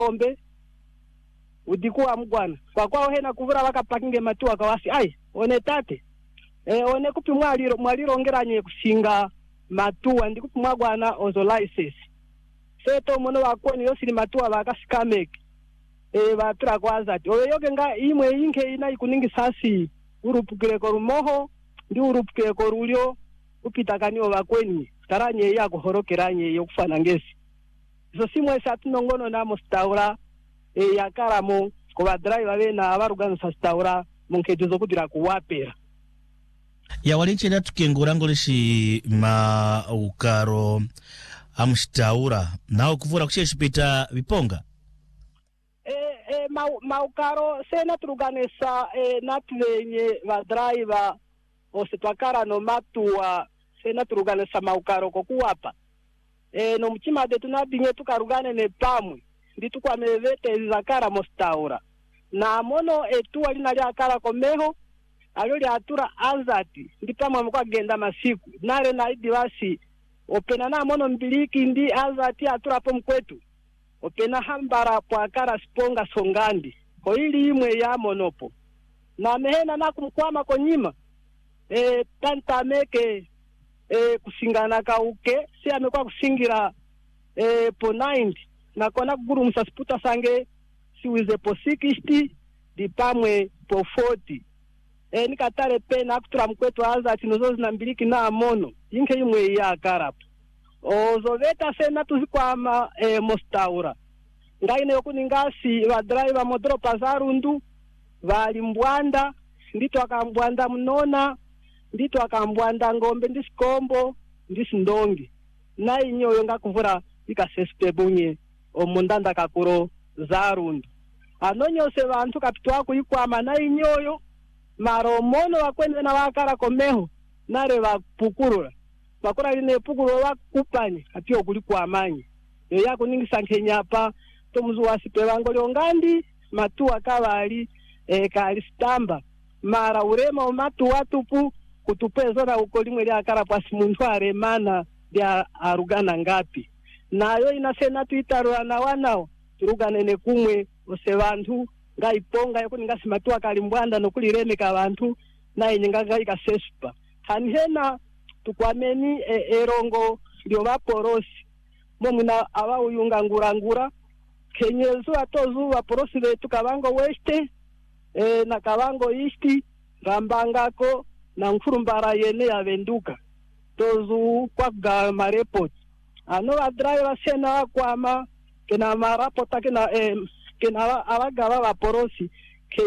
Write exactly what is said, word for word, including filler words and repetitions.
ombe udikuwa mgwana kwa kwao hena kuvura wakapakinge matuwa kawasi ai one tate e, one kupi mwaliro mwaliro ongeranye kusinga matuwa ndi kupi mwagwana ozo license seto mono wakoni yosiri matuwa wakasikameke e batura kwazati oyo yoke nga imwe inke ina ikuningi sasi urupukire ko rumoho ndi urupukire ko rulyo upitakani obakweni taranye yako horokeranye yokufana ngesi so simwe satunongono na mustaura e yakaramo ko ba driver bena abarugano sa staura munkejezo kudira kuwapera ya walinchira tukengura ngolishi ma ukaro amstaura nao kuvura kusheshipita viponga e e ma maukaro sena turuganesa e natwenye ba driver ositwakara no matuwa sena turuganesa maukaro ko kuwapa e no mchima de tunabinye tukarugane ne pamwe nditukwa mevete zakara mostaura na mono etuwa lina lya akara komeho alo lya atura azati ndipamwe mukwa genda masiku nare na idivasi opena na mono mbiliki ndi azati atura po mkwetu opena hambara po akara sponga songandi ko ili imwe ya monopo na mehena na kumkwama konyima e tanta meke e kusingana kauke si amekwa kusingira e po ninety na kona guru msasputa sange siwize po sixty dipamwe po forty e nikatare pena akutura mkwetu azati nozo zinambiliki na mono inke imwe ya akarapo ozoveta sena tuzikwama e mostaura ngaine yokuningasi va driver modropa zarundu vali mbwanda ndito akambwanda mnona ndito akambwanda ngombe ndisikombo ndisindongi na inyoyo ngakuvura ikasespe bunye omundanda kakuro zarundu anonyose vantu kapitwa kuikwama na inyoyo maro mono wakwende na wakara komeho nare vapukurura bakora line pukuro wakupanye atio kulikwamanye yo yako ningisa nkenyapa tomuzu wasipe bango lyongandi matuwa kavali e, kali stamba mara urema umatu watupu kutupezo na ukolimwe lya akara pasi muntu aremana lya arugana ngapi nayo inasena tuitarura na wanao turuganene kumwe ose vantu ngaiponga yako ningasi matuwa kali mbwanda nokuliremeka vantu na inyingaga ikasespa hanihena tukwameni e, erongo lyo vaporosi momuna awa uyunga ngurangura kenyezu atozu vaporosi vetu kavango weste e, na kavango isti rambangako na mfurumbara yene ya venduka tozu kwa ga mareport ano va driver sena kwama kena marapota kena eh, kena avagava vaporosi